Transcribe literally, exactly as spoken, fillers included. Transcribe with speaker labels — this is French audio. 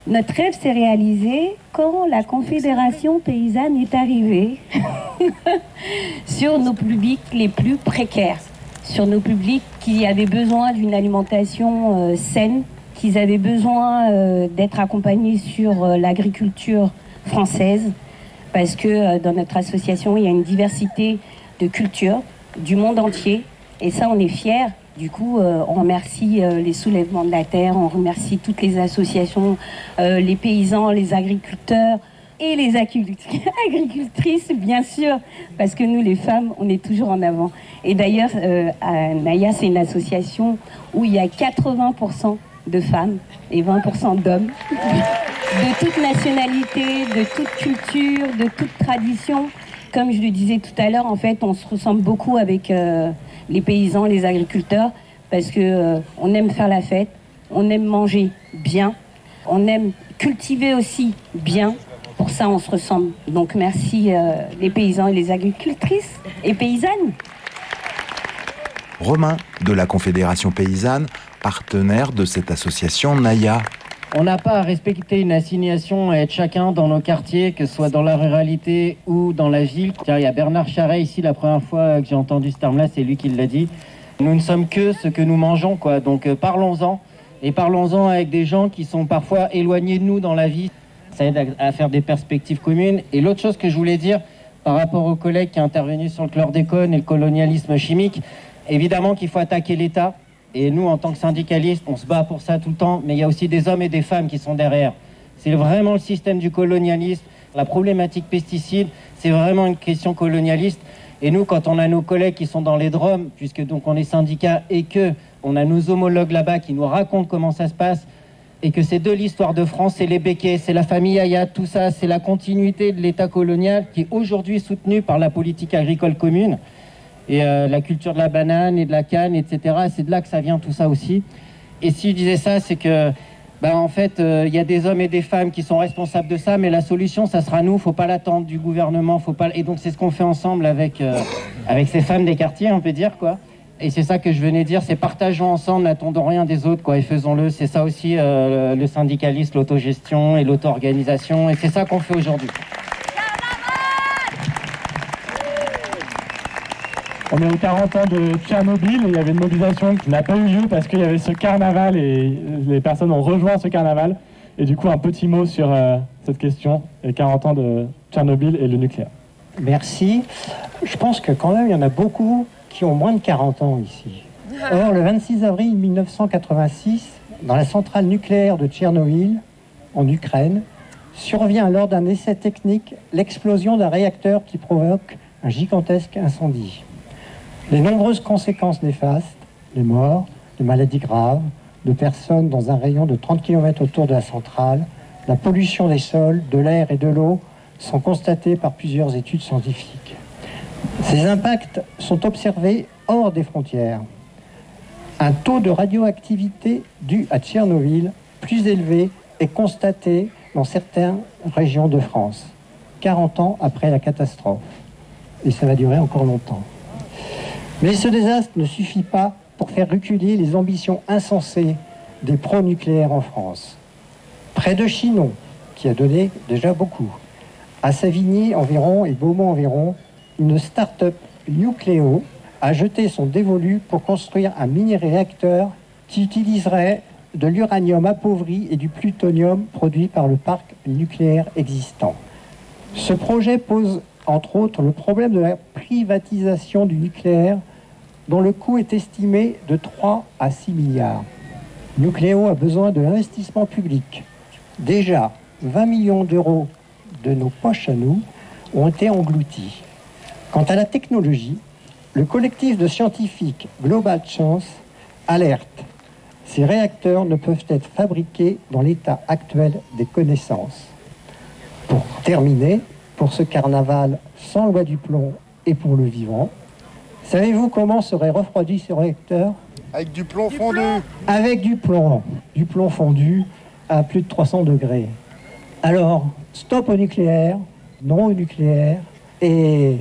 Speaker 1: Notre rêve s'est réalisé quand la Confédération paysanne est arrivée sur nos publics les plus précaires, sur nos publics qui avaient besoin d'une alimentation euh, saine, qui avaient besoin euh, d'être accompagnés sur euh, l'agriculture française, parce que euh, dans notre association, il y a une diversité de cultures du monde entier, et ça, on est fiers. Du coup, euh, on remercie euh, les soulèvements de la terre, on remercie toutes les associations, euh, les paysans, les agriculteurs et les agricultrices, bien sûr, parce que nous, les femmes, on est toujours en avant. Et d'ailleurs, euh, à Naya, c'est une association où il y a quatre-vingts pour cent de femmes et vingt pour cent d'hommes, de toute nationalité, de toute culture, de toute tradition. Comme je le disais tout à l'heure, en fait, on se ressemble beaucoup avec euh, les paysans, les agriculteurs, parce que euh, on aime faire la fête, on aime manger bien, on aime cultiver aussi bien. Pour ça, on se ressemble. Donc, merci euh, les paysans et les agricultrices et paysannes.
Speaker 2: Romain, de la Confédération paysanne, partenaire de cette association Naya.
Speaker 3: On n'a pas à respecter une assignation, à être chacun dans nos quartiers, que ce soit dans la ruralité ou dans la ville. Tiens, il y a Bernard Charret ici, la première fois que j'ai entendu ce terme-là, c'est lui qui l'a dit. Nous ne sommes que ce que nous mangeons, quoi. Donc euh, parlons-en, et parlons-en avec des gens qui sont parfois éloignés de nous dans la vie. Ça aide à, à faire des perspectives communes. Et l'autre chose que je voulais dire, par rapport aux collègues qui sont intervenus sur le chlordécone et le colonialisme chimique, évidemment qu'il faut attaquer l'État. Et nous, en tant que syndicalistes, on se bat pour ça tout le temps, mais il y a aussi des hommes et des femmes qui sont derrière. C'est vraiment le système du colonialisme. La problématique pesticides, c'est vraiment une question colonialiste. Et nous, quand on a nos collègues qui sont dans les D R O M, puisque donc on est syndicat et que on a nos homologues là-bas qui nous racontent comment ça se passe, et que c'est de l'histoire de France, c'est les Becquet, c'est la famille Ayat, tout ça, c'est la continuité de l'État colonial qui est aujourd'hui soutenu par la politique agricole commune. Et euh, la culture de la banane et de la canne, et cetera. C'est de là que ça vient tout ça aussi. Et si je disais ça, c'est que, bah, en fait, il euh, y a des hommes et des femmes qui sont responsables de ça, mais la solution, ça sera nous. Faut pas l'attendre du gouvernement, faut pas. Et donc c'est ce qu'on fait ensemble avec euh, avec ces femmes des quartiers, on peut dire, quoi. Et c'est ça que je venais dire, c'est partageons ensemble, n'attendons rien des autres, quoi, et faisons-le. C'est ça aussi euh, le syndicalisme, l'autogestion et l'auto-organisation, et c'est ça qu'on fait aujourd'hui.
Speaker 4: On est aux quarante ans de Tchernobyl et il y avait une mobilisation qui n'a pas eu lieu parce qu'il y avait ce carnaval et les personnes ont rejoint ce carnaval. Et du coup, un petit mot sur euh, cette question, les quarante ans de Tchernobyl et le nucléaire.
Speaker 5: Merci. Je pense que quand même, il y en a beaucoup qui ont moins de quarante ans ici. Or, le vingt-six avril mille neuf cent quatre-vingt-six, dans la centrale nucléaire de Tchernobyl, en Ukraine, survient lors d'un essai technique l'explosion d'un réacteur qui provoque un gigantesque incendie. Les nombreuses conséquences néfastes, les morts, les maladies graves, de personnes dans un rayon de trente kilomètres autour de la centrale, la pollution des sols, de l'air et de l'eau sont constatées par plusieurs études scientifiques. Ces impacts sont observés hors des frontières. Un taux de radioactivité dû à Tchernobyl plus élevé est constaté dans certaines régions de France, quarante ans après la catastrophe. Et ça va durer encore longtemps. Mais ce désastre ne suffit pas pour faire reculer les ambitions insensées des pro-nucléaires en France. Près de Chinon, qui a donné déjà beaucoup, à Savigny environ et Beaumont environ, une start-up Nucléo a jeté son dévolu pour construire un mini-réacteur qui utiliserait de l'uranium appauvri et du plutonium produit par le parc nucléaire existant. Ce projet pose entre autres le problème de la privatisation du nucléaire dont le coût est estimé de trois à six milliards. Nucléo a besoin de l'investissement public. Déjà, vingt millions d'euros de nos poches à nous ont été engloutis. Quant à la technologie, le collectif de scientifiques Global Chance alerte. Ces réacteurs ne peuvent être fabriqués dans l'état actuel des connaissances. Pour terminer, pour ce carnaval sans loi du plomb et pour le vivant, savez-vous comment serait refroidi ce réacteur ?
Speaker 6: Avec du plomb fondu.
Speaker 5: Avec du plomb, du plomb fondu à plus de trois cents degrés. Alors, stop au nucléaire, non au nucléaire, et